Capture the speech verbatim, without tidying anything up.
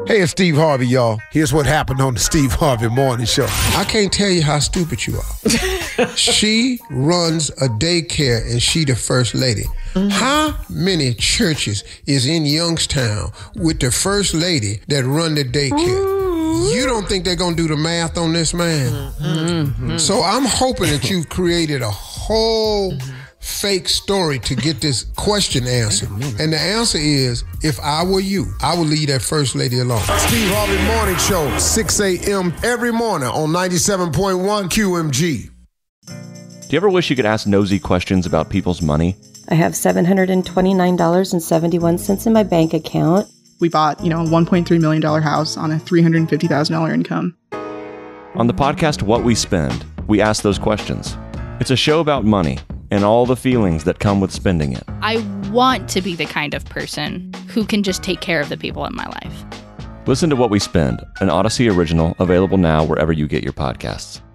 Hey, it's Steve Harvey, y'all. Here's what happened on the Steve Harvey Morning Show. I can't tell you how stupid you are. She runs a daycare and she the first lady. Mm-hmm. How many churches is in Youngstown with the first lady that run the daycare? Ooh. You don't think they're going to do the math on this, man? Mm-hmm. So I'm hoping that you've created a whole fake story to get this question answered. And the answer is, if I were you, I would leave that first lady alone. Steve Harvey Morning Show, six a.m. every morning on ninety-seven point one Q M G. Do you ever wish you could ask nosy questions about people's money? I have seven hundred twenty-nine dollars and seventy-one cents in my bank account. We bought, you know, a one point three million dollars house on a three hundred fifty thousand dollars income. On the podcast What We Spend, we ask those questions. It's a show about money and all the feelings that come with spending it. I want to be the kind of person who can just take care of the people in my life. Listen to What We Spend, an Odyssey original, available now wherever you get your podcasts.